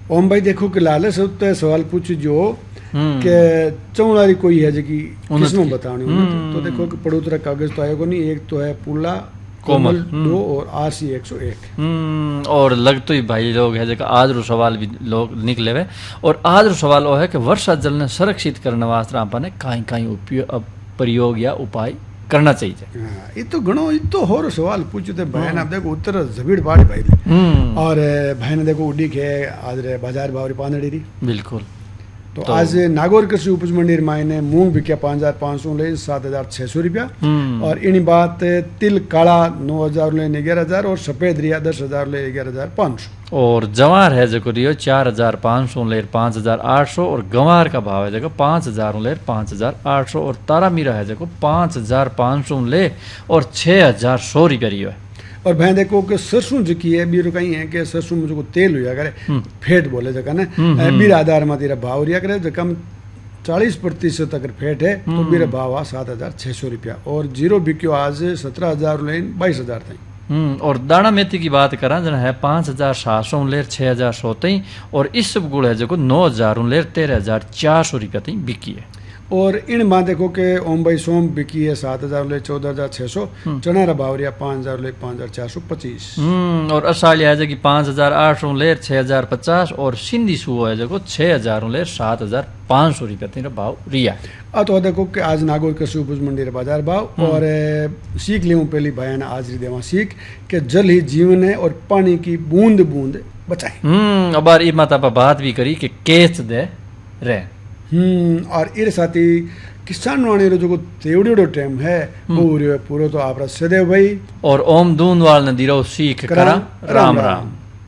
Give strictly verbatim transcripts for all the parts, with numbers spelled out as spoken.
ओम भाई देखो कि लाले से उत्ते सवाल पूछ जो के चौड़ारी कोई है जकी किसमें बतानी तो देखो कि पड़ोतरा कागज तो आएगा नहीं। एक तो है पुला कोमल दो और आरसी एक सौ एक। और लग तो ही भाई लोग है जगह आज रो सवाल भी लोग निकले हुए। और आज रो सवाल वो है कि वर्षा जल ने संरक्षित करने वास्ते आपने काई काई उपयोग प्रयोग या उपाय करना चाहिए। हाँ, ये तो घणो ये तो होर सवाल पूछे थे भाई। आप देखो उत्तर जबीड़ बाड़ी भाई और भाई ने देखो उड़ी के आज रे बाजार भावरी पानड़ी री बिल्कुल। तो, तो आज नागौर कृषि उपज मंडी मायने मूंग बिका पाँच हजार पाँच सौ ले सात हजार छह सौ रुपया और इन बात तिल काला नौ हजार ले ग्यारह हजार और सफेद रिया दस हजार ले ग्यारह हजार पाँच सौ और जवार है जो रियो चार हजार पाँच सौ ले पाँच हजार आठ सौ और गंवार का भाव है जो पाँच हजार ले पाँच हजार आठ सौ और तारा मीरा है जो पाँच हजार पाँच सौ ले और छः हजार सौ रुपया रियो है। और भाई देखो कि सरसों जो की है बीरो कहीं है कि सरसों में जो तेल हुआ करे फेट बोले जगह ना बीर आधार में तेरा भाव रिया करे जो कम चालीस प्रतिशत अगर फेट है तो मेरा भाव आ सात हजार छह सौ रुपया और जीरो बिक्यो आज सत्रह हजार लेन बाईस हजार तक। और दाना मेथी की बात करा जन है पाँच हजार सात सौ लेर छः हजार सौ तई और इस गुड़ है जो नौ हजार लेर तेरह हजार चार सौ रुपया तई बिकी है। और इन मां देखो के ओम भाई सोम बिकी है सात हजार ले चौदह हजार छह सौ चना रा भावरिया पाँच हजार ले पाँच हजार चार सौ पच्चीस और असालिया है जो पाँच हजार आठ सौ लेर छः हजार पचास और सिंधी सुओ है जो छः हजार लेर सात हजार पाँच सौ रुपया तेरा भाव रिया। आ तो देखो कि आज नागौर कृषि उपज मंडी बाजार भाव और सीख लियो पहली भाई ने आज देवा सीख के जल ही जीवन है और पानी की बूंद बूंद बचाए। हम्म अब ई माता बात भी करी कि केच दे रे हम्म और इर साथी किसान वाणी रो जो तेवड़ो टाइम है वो रे पूरो तो आपरा सदैव भाई और ओम दूनवाल ने दिरो सीख करा राम राम।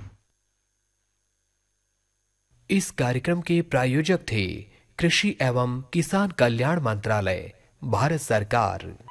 इस कार्यक्रम के प्रायोजक थे कृषि एवं किसान कल्याण मंत्रालय भारत सरकार।